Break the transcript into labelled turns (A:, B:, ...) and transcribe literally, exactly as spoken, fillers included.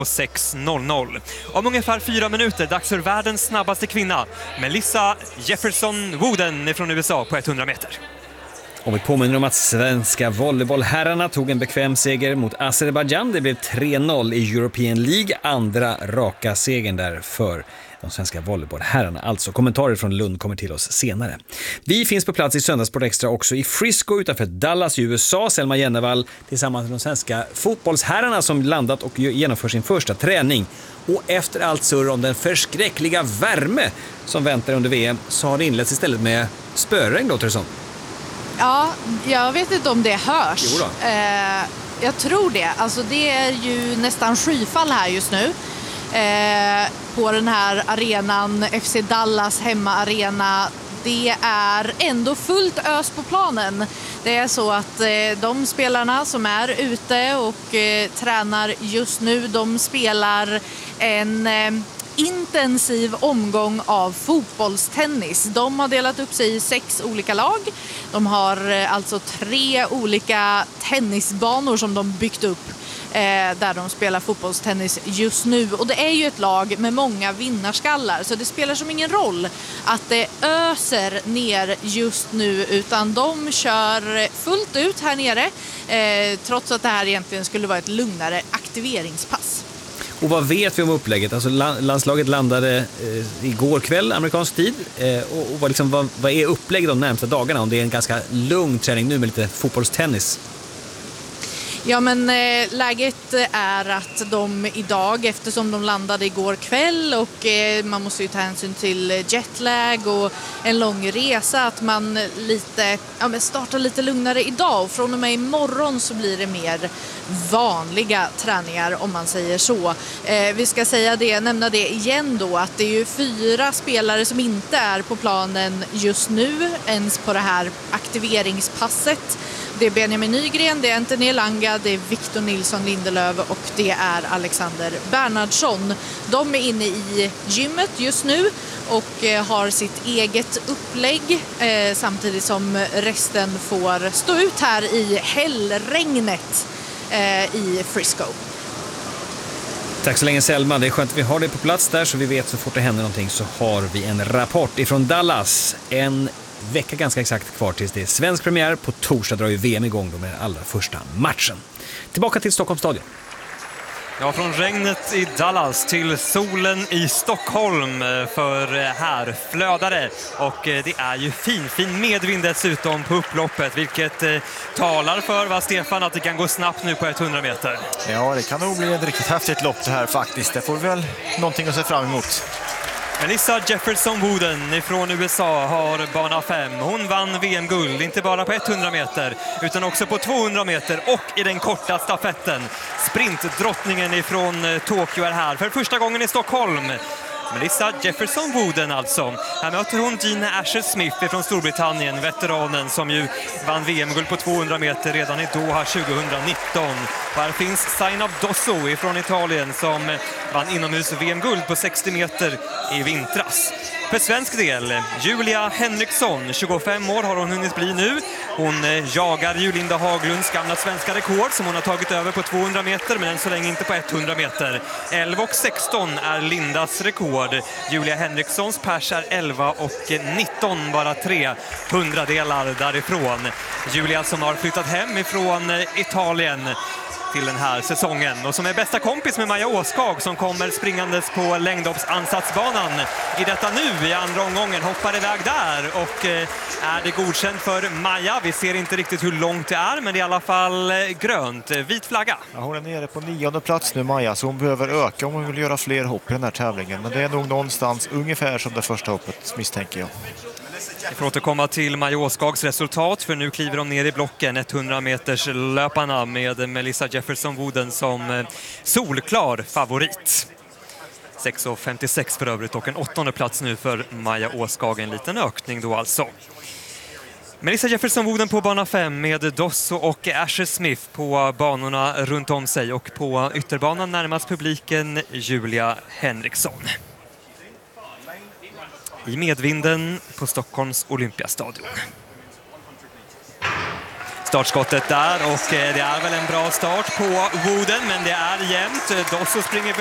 A: sex noll noll. Om ungefär fyra minuter dags för världens snabbaste kvinna, Melissa Jefferson Wooden från U S A på hundra meter.
B: Och vi påminner om att svenska volleybollherrarna tog en bekväm seger mot Azerbaijan. Det blev tre noll i European League, andra raka segern där för de svenska volleybollherrarna. Alltså kommentarer från Lund kommer till oss senare. Vi finns på plats i Söndagssport Extra också i Frisco utanför Dallas i U S A. Selma Jennevall tillsammans med de svenska fotbollsherrarna som landat och genomför sin första träning. Och efter allt surr om den förskräckliga värme som väntar under V M så har det inletts istället med spöregn, låter det som.
C: Ja, jag vet inte om det hörs.
B: Jo då.
C: Eh, jag tror det. Alltså det är ju nästan skyfall här just nu. Eh, på den här arenan, F C Dallas hemmaarena. Det är ändå fullt ös på planen. Det är så att eh, de spelarna som är ute och eh, tränar just nu, de spelar en eh, intensiv omgång av fotbollstennis. De har delat upp sig i sex olika lag. De har eh, alltså tre olika tennisbanor som de byggt upp eh, där de spelar fotbollstennis just nu. Och det är ju ett lag med många vinnarskallar, så det spelar som ingen roll att det öser ner just nu, utan de kör fullt ut här nere eh, trots att det här egentligen skulle vara ett lugnare aktiveringspass.
B: Och vad vet vi om upplägget? Alltså landslaget landade eh, igår kväll, amerikansk tid. Eh, och och vad, liksom, vad, vad är upplägget de närmsta dagarna? Om det är en ganska lugn träning nu med lite fotbollstennis.
C: Ja, men eh, läget är att de idag, eftersom de landade igår kväll och eh, man måste ju ta hänsyn till jetlag och en lång resa, att man lite, ja, men startar lite lugnare idag. Och från och med imorgon så blir det mer vanliga träningar, om man säger så. Eh, vi ska säga det, nämna det igen då, att det är ju fyra spelare som inte är på planen just nu, ens på det här aktiveringspasset. Det är Benjamin Nygren, det är Anthony Elanga, det är Victor Nilsson Lindelöf och det är Alexander Bernhardsson. De är inne i gymmet just nu och eh, har sitt eget upplägg eh, samtidigt som resten får stå ut här i hällregnet eh, i Frisco.
B: Tack så länge Selma, det är skönt att vi har det på plats där så vi vet så fort det händer någonting så har vi en rapport ifrån Dallas. En vecka ganska exakt kvar tills det är svensk premiär. På torsdag drar ju V M igång då med den allra första matchen. Tillbaka till Stockholms stadion.
A: Ja, från regnet i Dallas till solen i Stockholm, för här flödare. Och det är ju fin, fin medvind dessutom på upploppet, vilket eh, talar för, va Stefan, att det kan gå snabbt nu på hundra meter.
D: Ja, det kan nog bli ett riktigt häftigt lopp det här faktiskt. Det får väl någonting att se fram emot.
A: Melissa Jefferson Wooden från U S A har bana fem. Hon vann V M-guld inte bara på hundra meter utan också på tvåhundra meter och i den korta stafetten. Sprintdrottningen ifrån Tokyo är här för första gången i Stockholm. Melissa Jefferson Wooden alltså. Här möter hon Gina Asher-Smith från Storbritannien, veteranen som ju vann V M-guld på tvåhundra meter redan i Doha tjugonitton. Och här finns Zainab Dosso från Italien som vann inomhus V M-guld på sextio meter i vintras. För svensk del, Julia Henriksson, tjugofem år har hon hunnit bli nu. Hon jagar Julinda Haglunds gamla svenska rekord som hon har tagit över på tvåhundra meter, men än så länge inte på hundra meter. elva och sexton är Lindas rekord. Julia Henrikssons pers är elva och nitton, bara tre hundradelar därifrån. Julia som har flyttat hem ifrån Italien till den här säsongen och som är bästa kompis med Maja Åskag som kommer springandes på längdhoppsansatsbanan i detta nu. I andra omgången hoppar iväg där och är det godkänt för Maja. Vi ser inte riktigt hur långt det är, men det är i alla fall grönt, vit flagga.
D: Ja, hon är nere på nionde plats nu, Maja, så hon behöver öka om hon vill göra fler hopp i den här tävlingen. Men det är nog någonstans ungefär som det första hoppet, misstänker jag.
A: Vi får återkomma till Maja Åskags resultat, för nu kliver de ner i blocken hundra meters löparna med Melissa Jefferson Wooden som solklar favorit. sex femtiosex för övrigt och en åttonde plats nu för Maja Åskag, en liten ökning då alltså. Melissa Jefferson Wooden på bana fem med Dosso och Asher Smith på banorna runt om sig, och på ytterbanan närmast publiken Julia Henriksson. I medvinden på Stockholms Olympiastadion. startskottet där och det är väl en bra start på Wooden, men det är jämnt. Dosso springer